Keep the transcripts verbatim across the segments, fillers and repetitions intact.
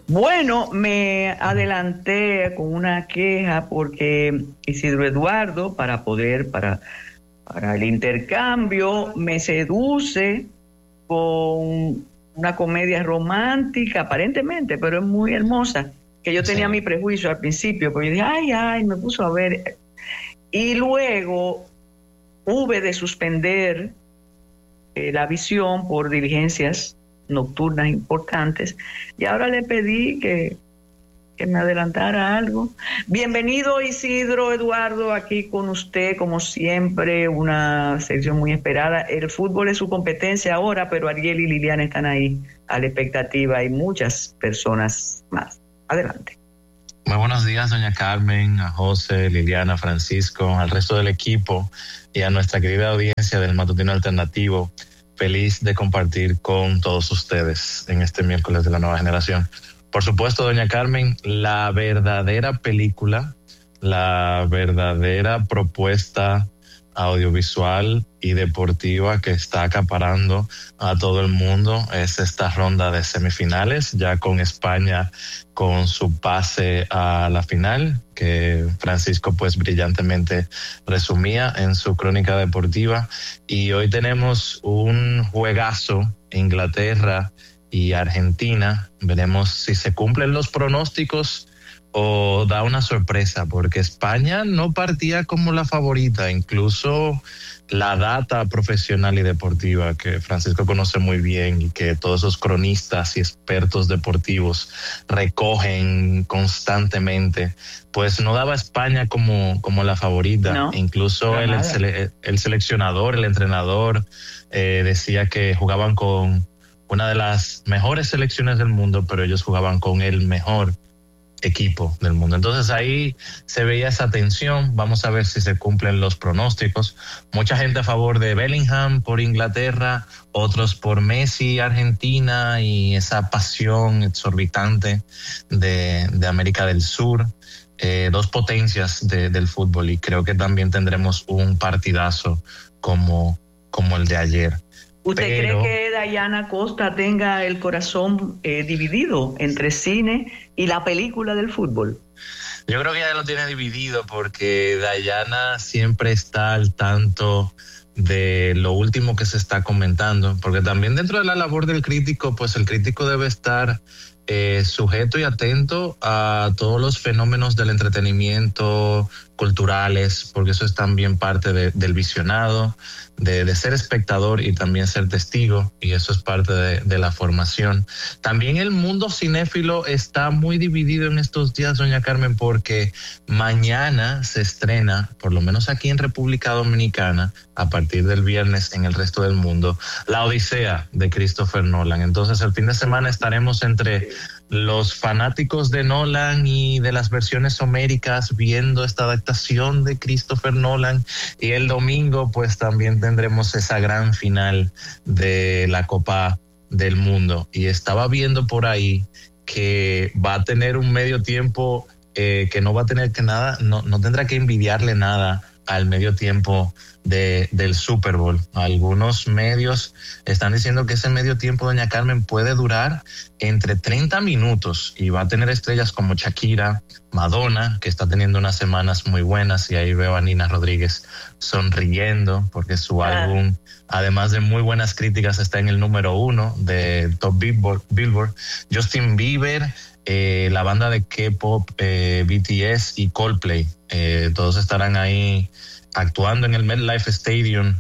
Bueno, me adelanté con una queja porque Isidro Eduardo, para poder, para, para el intercambio, me seduce con una comedia romántica, aparentemente, pero es muy hermosa, que yo tenía sí. mi prejuicio al principio, porque yo dije, ay, ay, me puso a ver. Y luego hube de suspender eh, la visión por diligencias nocturnas importantes, y ahora le pedí que, que me adelantara algo. Bienvenido, Isidro Eduardo, aquí con usted, como siempre, una sección muy esperada. El fútbol es su competencia ahora, pero Ariel y Liliana están ahí a la expectativa y muchas personas más. Adelante. Muy buenos días, doña Carmen, a José, Liliana, Francisco, al resto del equipo y a nuestra querida audiencia del Matutino Alternativo. Feliz de compartir con todos ustedes en este miércoles de la nueva generación. Por supuesto, doña Carmen, la verdadera película, la verdadera propuesta audiovisual y deportiva que está acaparando a todo el mundo es esta ronda de semifinales, ya con España con su pase a la final, que Francisco pues brillantemente resumía en su crónica deportiva. Y hoy tenemos un juegazo, Inglaterra y Argentina. Veremos si se cumplen los pronósticos o da una sorpresa, porque España no partía como la favorita. Incluso la data profesional y deportiva que Francisco conoce muy bien y que todos esos cronistas y expertos deportivos recogen constantemente, pues no daba a España como, como la favorita. No, incluso el, el, el seleccionador, el entrenador, eh, decía que jugaban con una de las mejores selecciones del mundo, pero ellos jugaban con el mejor equipo del mundo. Entonces ahí se veía esa tensión. Vamos a ver si se cumplen los pronósticos. Mucha gente a favor de Bellingham por Inglaterra, otros por Messi, Argentina, y esa pasión exorbitante de, de América del Sur. Eh, dos potencias de, del fútbol, y creo que también tendremos un partidazo como, como el de ayer. ¿Usted Pero, cree que Dayana Costa tenga el corazón eh, dividido entre cine y la película del fútbol? Yo creo que ella lo tiene dividido porque Dayana siempre está al tanto de lo último que se está comentando, porque también dentro de la labor del crítico, pues el crítico debe estar eh, sujeto y atento a todos los fenómenos del entretenimiento, culturales, porque eso es también parte de, del visionado, de, de ser espectador y también ser testigo, y eso es parte de, de la formación. También el mundo cinéfilo está muy dividido en estos días, doña Carmen, porque mañana se estrena, por lo menos aquí en República Dominicana, a partir del viernes en el resto del mundo, La Odisea de Christopher Nolan. Entonces el fin de semana estaremos entre los fanáticos de Nolan y de las versiones homéricas viendo esta adaptación de Christopher Nolan, y el domingo pues también tendremos esa gran final de la Copa del Mundo. Y estaba viendo por ahí que va a tener un medio tiempo eh, que no va a tener que nada, no, no tendrá que envidiarle nada al medio tiempo de, del Super Bowl. Algunos medios están diciendo que ese medio tiempo, doña Carmen, puede durar entre treinta minutos y va a tener estrellas como Shakira, Madonna, que está teniendo unas semanas muy buenas, y ahí veo a Nina Rodríguez sonriendo porque su ah. álbum, además de muy buenas críticas, está en el número uno de Top Billboard. Billboard. Justin Bieber, eh, la banda de K-pop eh, B T S y Coldplay, eh, todos estarán ahí actuando en el MetLife Stadium,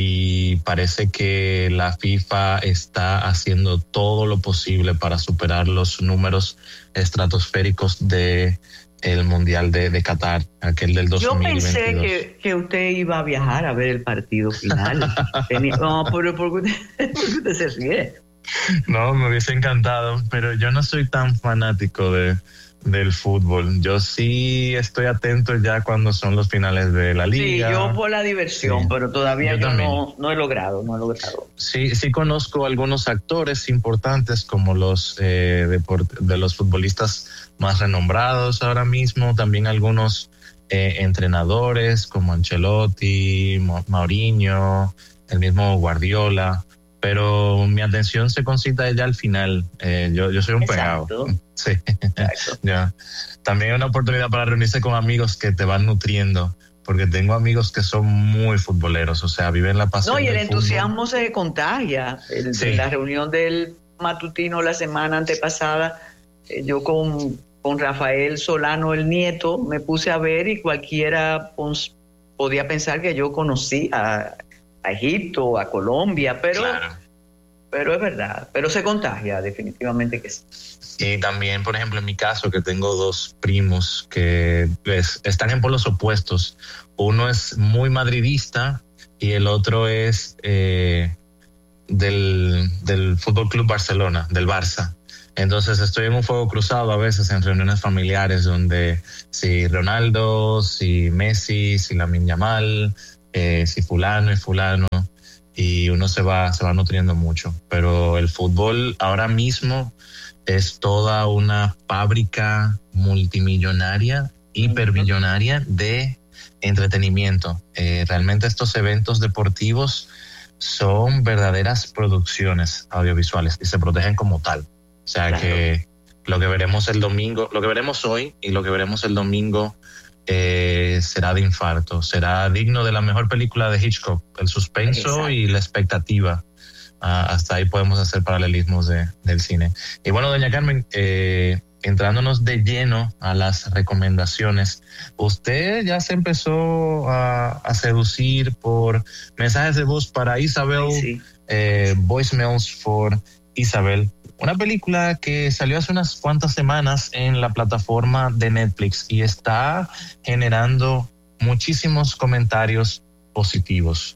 y parece que la FIFA está haciendo todo lo posible para superar los números estratosféricos de el Mundial de, de Qatar, aquel del dos mil veintidós. Yo pensé que, que usted iba a viajar a ver el partido final. Tenía, no, pero ¿por qué usted, por qué usted se ríe? No, me hubiese encantado, pero yo no soy tan fanático de del fútbol. Yo sí estoy atento ya cuando son los finales de la liga. Sí, yo por la diversión, sí, pero todavía yo, yo no, no he logrado, no he logrado. Sí, sí conozco algunos actores importantes como los eh, deport- de los futbolistas más renombrados ahora mismo, también algunos eh, entrenadores como Ancelotti, Mourinho, el mismo Guardiola. pero mi atención se concita ya al final. Eh, yo, yo soy un Exacto. pegado. Sí. Ya. También es una oportunidad para reunirse con amigos que te van nutriendo, porque tengo amigos que son muy futboleros, o sea, viven la pasión. No, y el del entusiasmo fútbol. se contagia. El, Sí. En la reunión del matutino la semana antepasada, eh, yo con, con Rafael Solano, el nieto, me puse a ver y cualquiera pues, podía pensar que yo conocí a, a Egipto, a Colombia, pero, Claro. pero es verdad, pero se contagia, definitivamente que sí. Y también, por ejemplo, en mi caso, que tengo dos primos que pues, están en polos opuestos. Uno es muy madridista y el otro es eh, del, del Fútbol Club Barcelona, del Barça. Entonces estoy en un fuego cruzado a veces en reuniones familiares donde si Ronaldo, si Messi, si Lamine Yamal, eh, si fulano y fulano, y uno se va, se va nutriendo mucho. Pero el fútbol ahora mismo es toda una fábrica multimillonaria, hiperbillonaria de entretenimiento. Eh, realmente estos eventos deportivos son verdaderas producciones audiovisuales y se protegen como tal. O sea, claro, que lo que veremos el domingo, lo que veremos hoy y lo que veremos el domingo eh, será de infarto, será digno de la mejor película de Hitchcock, el suspenso. Exacto. Y la expectativa. Uh, hasta ahí podemos hacer paralelismos de, del cine. Y bueno, doña Carmen, eh, entrándonos de lleno a las recomendaciones, usted ya se empezó a, a seducir por mensajes de voz para Isabel, sí. eh, voicemails for Isabel, una película que salió hace unas cuantas semanas en la plataforma de Netflix y está generando muchísimos comentarios positivos.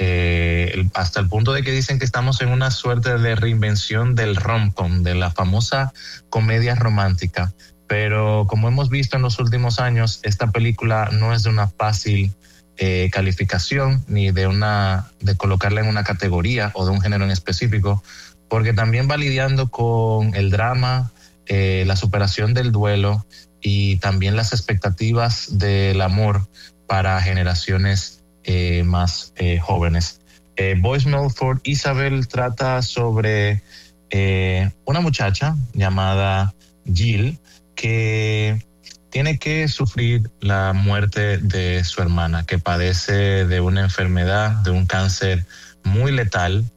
Eh, hasta el punto de que dicen que estamos en una suerte de reinvención del rom-com, de la famosa comedia romántica. Pero como hemos visto en los últimos años, esta película no es de una fácil eh, calificación ni de una de colocarla en una categoría o de un género en específico, porque también va lidiando con el drama, eh, la superación del duelo y también las expectativas del amor para generaciones Eh, más eh, jóvenes. Eh, Voicemail for Isabel trata sobre eh, una muchacha llamada Jill que tiene que sufrir la muerte de su hermana, que padece de una enfermedad, de un cáncer muy letal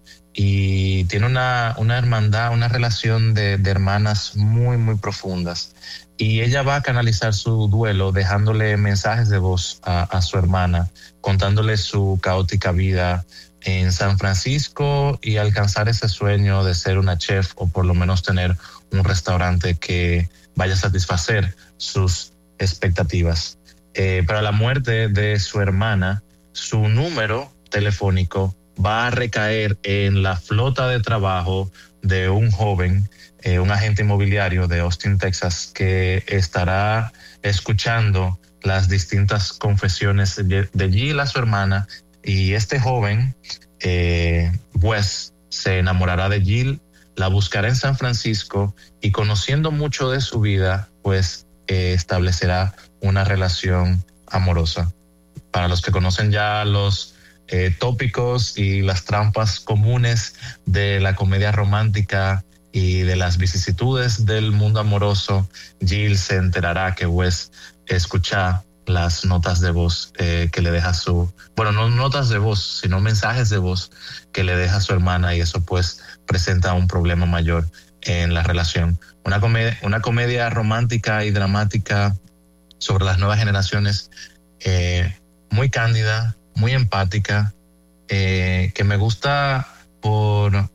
y tiene una, una hermandad, una relación de, de hermanas muy, muy profundas. Y ella va a canalizar su duelo dejándole mensajes de voz a, a su hermana, contándole su caótica vida en San Francisco y alcanzar ese sueño de ser una chef o por lo menos tener un restaurante que vaya a satisfacer sus expectativas. Eh, para la muerte de su hermana, su número telefónico va a recaer en la flota de trabajo de un joven, eh, un agente inmobiliario de Austin, Texas, que estará escuchando las distintas confesiones de Jill a su hermana, y este joven, eh, Wes, se enamorará de Jill, la buscará en San Francisco y, conociendo mucho de su vida, pues eh, establecerá una relación amorosa. Para los que conocen ya los eh, tópicos y las trampas comunes de la comedia romántica y de las vicisitudes del mundo amoroso, Jill se enterará que Wes escucha las notas de voz eh, que le deja su, bueno, no notas de voz, sino mensajes de voz que le deja su hermana, y eso pues presenta un problema mayor en la relación. Una comedia, una comedia romántica y dramática sobre las nuevas generaciones, eh, muy cándida, muy empática, eh, que me gusta por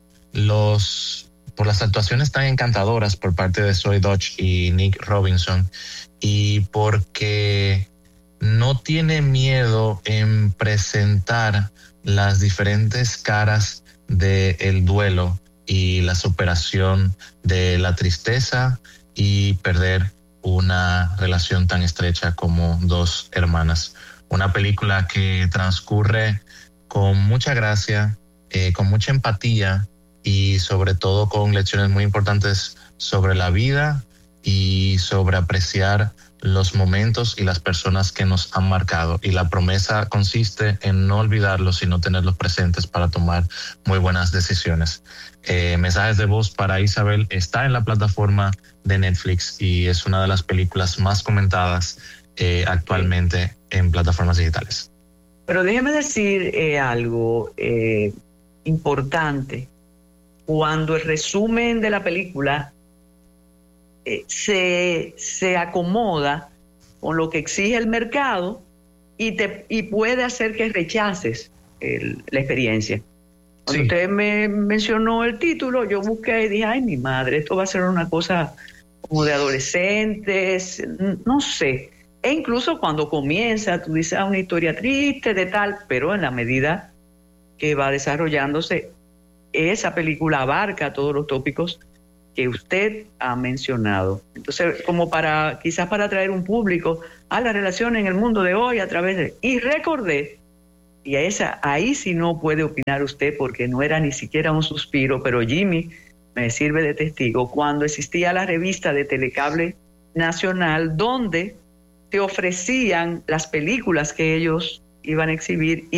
los por las actuaciones tan encantadoras por parte de Zoe Dodge y Nick Robinson, y porque no tiene miedo en presentar las diferentes caras del duelo y la superación de la tristeza y perder una relación tan estrecha como dos hermanas. Una película que transcurre con mucha gracia, eh, con mucha empatía y sobre todo con lecciones muy importantes sobre la vida y sobre apreciar los momentos y las personas que nos han marcado. Y la promesa consiste en no olvidarlos, sino tenerlos presentes para tomar muy buenas decisiones. Eh, Mensajes de voz para Isabel está en la plataforma de Netflix y es una de las películas más comentadas eh, actualmente en plataformas digitales. Pero déjeme decir eh, algo eh, importante. Cuando el resumen de la película eh, se, se acomoda con lo que exige el mercado y, te, y puede hacer que rechaces el, la experiencia. Cuando sí. usted me mencionó el título, yo busqué y dije, ay, mi madre, esto va a ser una cosa como de adolescentes, no sé. E incluso cuando comienza, tú dices, ah, una historia triste de tal, pero en la medida que va desarrollándose, esa película abarca todos los tópicos que usted ha mencionado. Entonces, como para, quizás para atraer un público a la relación en el mundo de hoy a través de... Y recordé, y a esa, ahí sí no puede opinar usted porque no era ni siquiera un suspiro, pero Jimmy me sirve de testigo, cuando existía la revista de Telecable Nacional, donde te ofrecían las películas que ellos iban a exhibir y